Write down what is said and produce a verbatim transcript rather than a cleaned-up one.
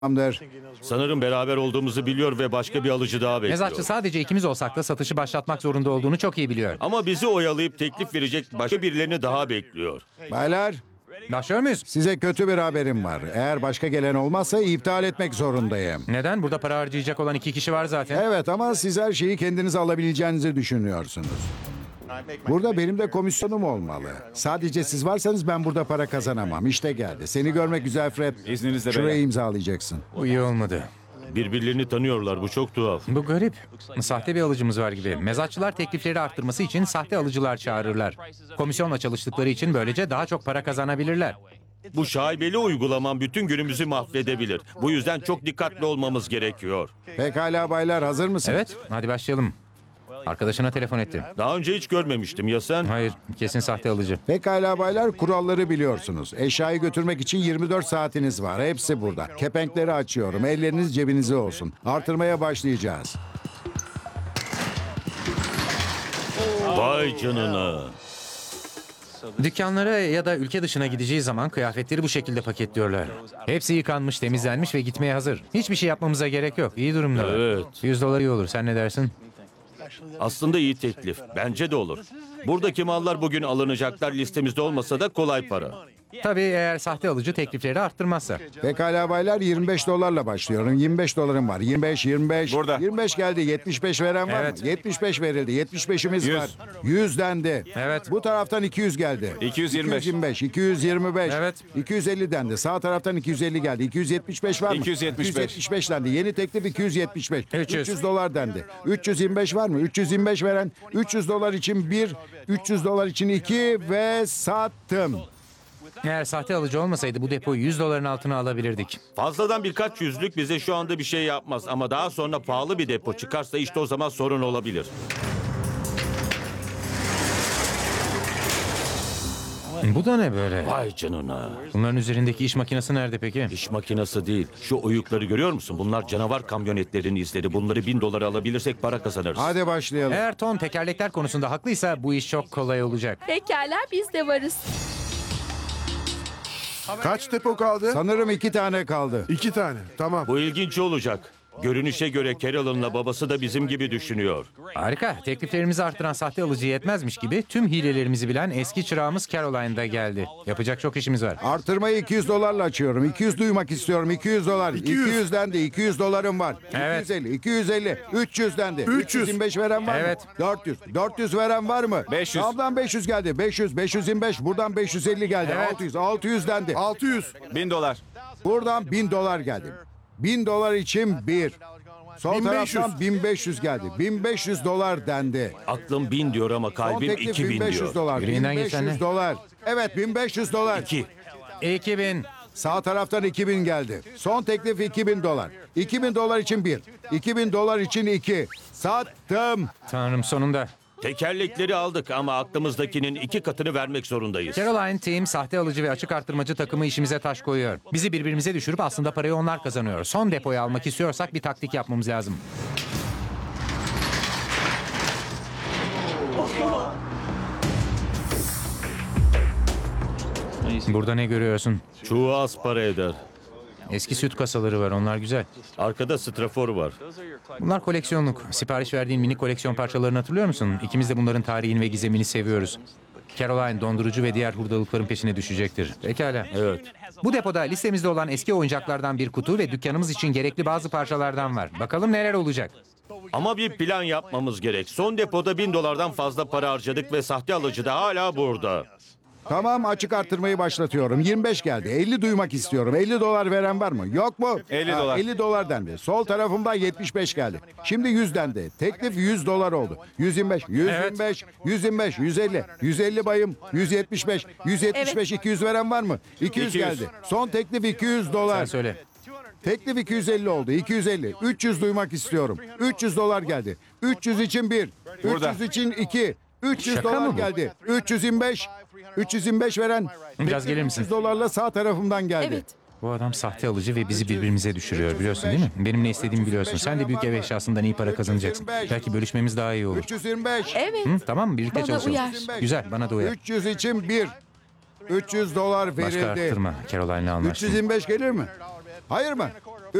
Tamamdır. Sanırım beraber olduğumuzu biliyor ve başka bir alıcı daha bekliyor. Mezatçı sadece ikimiz olsak da satışı başlatmak zorunda olduğunu çok iyi biliyor. Ama bizi oyalayıp teklif verecek başka birilerini daha bekliyor. Baylar, Başlıyor muyuz? size kötü bir haberim var. Eğer başka gelen olmazsa iptal etmek zorundayım. Neden? Burada para harcayacak olan iki kişi var zaten. Evet ama siz her şeyi kendiniz alabileceğinizi düşünüyorsunuz. Burada benim de komisyonum olmalı. Sadece siz varsanız ben burada para kazanamam. İşte geldi. Seni görmek güzel Fred. İzninizle Şuraya beyler. imzalayacaksın. Bu iyi olmadı. Birbirlerini tanıyorlar. Bu çok tuhaf. Bu garip. Sahte bir alıcımız var gibi. Mezatçılar teklifleri arttırması için sahte alıcılar çağırırlar. Komisyonla çalıştıkları için böylece daha çok para kazanabilirler. Bu şaibeli uygulaman bütün günümüzü mahvedebilir. Bu yüzden çok dikkatli olmamız gerekiyor. Pekala baylar, hazır mısın? Evet, hadi başlayalım. Arkadaşına telefon etti. Daha önce hiç görmemiştim. Ya sen? Hayır, kesin sahte alıcı. Pekala baylar, kuralları biliyorsunuz. Eşyayı götürmek için yirmi dört saatiniz var. Hepsi burada. Kepenkleri açıyorum. Elleriniz cebinizde olsun. Artırmaya başlayacağız. Vay canına. Dükkanlara ya da ülke dışına gideceği zaman kıyafetleri bu şekilde paketliyorlar. Hepsi yıkanmış, temizlenmiş ve gitmeye hazır. Hiçbir şey yapmamıza gerek yok. İyi durumda. Evet. yüz dolar iyi olur. Sen ne dersin? Aslında iyi teklif. Bence de olur. Buradaki mallar bugün alınacaklar listemizde olmasa da kolay para. Tabii eğer sahte alıcı teklifleri arttırmazsa. Pekala baylar, yirmi beş dolarla başlıyorum. yirmi beş dolarım var. yirmi beş, yirmi beş. Burada. yirmi beş geldi. yetmiş beş veren var Evet. mı? yetmiş beş verildi. yetmiş beşimiz Yüz. var. yüz dendi. Evet. Bu taraftan iki yüz geldi. iki yüz yirmi beş. iki yüz yirmi beş, iki yüz yirmi beş. Evet. iki yüz elli dendi. Sağ taraftan iki yüz elli geldi. iki yüz yetmiş beş var mı? iki yüz yetmiş beş. iki yüz yetmiş beş dendi. Yeni teklif iki yüz yetmiş beş. üç yüz. üç yüz dolar dendi. üç yüz yirmi beş var mı? üç yüz yirmi beş veren. üç yüz dolar için bir, üç yüz dolar için iki ve sattım. Eğer sahte alıcı olmasaydı bu depoyu yüz doların altına alabilirdik. Fazladan birkaç yüzlük bize şu anda bir şey yapmaz. Ama daha sonra pahalı bir depo çıkarsa işte o zaman sorun olabilir. Bu da ne böyle? Vay canına. Bunların üzerindeki iş makinesi nerede peki? İş makinesi değil. Şu oyukları görüyor musun? Bunlar canavar kamyonetlerin izleri. Bunları bin dolara alabilirsek para kazanırız. Hadi başlayalım. Eğer Tom tekerlekler konusunda haklıysa bu iş çok kolay olacak. Pekala biz de varız. Kaç depo kaldı? Sanırım iki tane kaldı. İki tane. Tamam. Bu ilginç olacak. Görünüşe göre Carolyn'la babası da bizim gibi düşünüyor. Harika. Tekliflerimizi arttıran sahte alıcı yetmezmiş gibi tüm hilelerimizi bilen eski çırağımız Caroline'da geldi. Yapacak çok işimiz var. Artırmayı iki yüz dolarla açıyorum. iki yüz duymak istiyorum. iki yüz dolar. iki yüz. iki yüz dendi. iki yüz dolarım var. Evet. iki yüz elli. iki yüz elli. üç yüz dendi. üç yüz yirmi beş veren var Evet. mı? dört yüz. dört yüz veren var mı? beş yüz. Tamamdan beş yüz geldi. beş yüz. beş yüz yirmi beş. Buradan beş yüz elli geldi. Evet. altı yüz. altı yüz dendi. altı yüz. Bin dolar. Buradan bin dolar geldi. bin dolar için bir. Sol bin beş yüz. taraftan bin beş yüz geldi. bin beş yüz dolar dendi. Aklım bin diyor ama Son kalbim teklif iki bin bin beş yüz diyor. dolar. Yüreğinden bin beş geçen ne? yüz dolar. Evet bin beş yüz dolar. İki. iki bin. Sağ taraftan iki bin geldi. Son teklif iki bin dolar. iki bin dolar için bir. iki bin dolar için iki. Sattım. Tanrım sonunda. Tekerlekleri aldık ama aklımızdakinin iki katını vermek zorundayız. Caroline Team sahte alıcı ve açık arttırmacı takımı işimize taş koyuyor. Bizi birbirimize düşürüp aslında parayı onlar kazanıyor. Son depoyu almak istiyorsak bir taktik yapmamız lazım. Burada ne görüyorsun? Çoğu az para eder. Eski süt kasaları var, onlar güzel. Arkada strafor var. Bunlar koleksiyonluk. Sipariş verdiğin mini koleksiyon parçalarını hatırlıyor musun? İkimiz de bunların tarihini ve gizemini seviyoruz. Caroline dondurucu ve diğer hurdalıkların peşine düşecektir. Pekala. Evet. Bu depoda listemizde olan eski oyuncaklardan bir kutu ve dükkanımız için gerekli bazı parçalardan var. Bakalım neler olacak. Ama bir plan yapmamız gerek. Son depoda bin dolardan fazla para harcadık ve sahte alıcı da hala burada. Tamam açık arttırmayı başlatıyorum. yirmi beş geldi. elli duymak istiyorum. elli dolar veren var mı? Yok mu? elli Ha, dolar. elli dolar dendi. Sol tarafımdan yetmiş beş geldi. Şimdi yüz dendi. Teklif yüz dolar oldu. yüz yirmi beş, yüz yirmi beş, yüz yirmi beş, yüz elli, yüz elli bayım, yüz yetmiş beş, yüz yetmiş beş, iki yüz veren var mı? iki yüz iki yüz. geldi. Son teklif iki yüz dolar. Sen söyle. Teklif iki yüz elli oldu. iki yüz elli. üç yüz duymak istiyorum. üç yüz dolar geldi. üç yüz için bir. Burada. üç yüz için iki. üç yüz Şaka dolar mı bu? geldi. üç yüz yirmi beş. üç yüz yirmi beş veren. Biraz gelir misin? üç yüz dolarla sağ tarafımdan geldi. Evet. Bu adam sahte alıcı ve bizi birbirimize düşürüyor, biliyorsun değil mi? Benim ne istediğimi biliyorsun. Sen de büyük ev eşyasından iyi para kazanacaksın. Belki bölüşmemiz daha iyi olur. üç yüz yirmi beş. Evet. Hı, tamam mı? Birlikte Bana çalışalım. uyar. Güzel, bana da uyar. üç yüz için bir. üç yüz dolar Başka verildi. arttırma. Caroline'le üç yüz anlaştım. yirmi beş gelir mi? Hayır mı?